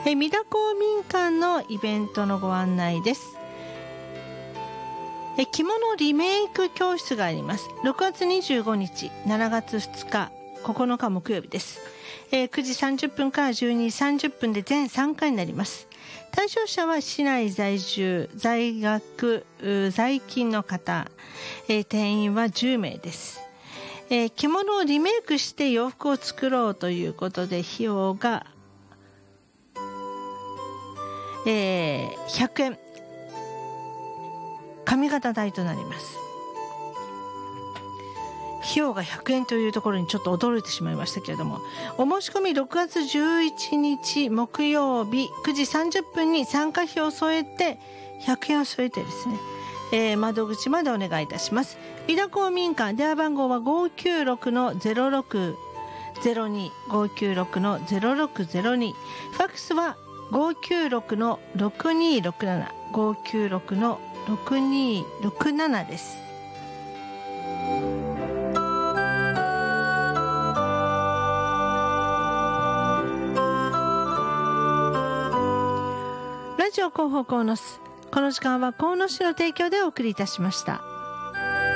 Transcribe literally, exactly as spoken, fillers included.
え三田公民館のイベントのご案内です。え着物リメイク教室があります。ろくがつにじゅうごにち、しちがつふつか、ここのか木曜日です。えー、くじさんじゅっぷんからじゅうにじさんじゅっぷんで全さんかいになります。対象者は市内在住、在学、在勤の方、えー、定員はじゅうめいです。えー、着物をリメイクして洋服を作ろうということで費用が、えー、ひゃくえん、髪型代となります。費用がひゃくえんというところにちょっと驚いてしまいましたけれども、お申し込みろくがつじゅういちにち木曜日くじさんじゅっぷんに参加費を添えてひゃくえんを添えてですね、えー、窓口までお願いいたします。三田公民館、電話番号は ごきゅうろくのゼロろくゼロに ごきゅうろくのゼロろくゼロに、ファックスはごきゅうろくのろくにろくなな ごきゅうろくのろくにろくななです。ラジオ広報鴻巣、この時間は鴻巣市の提供でお送りいたしました。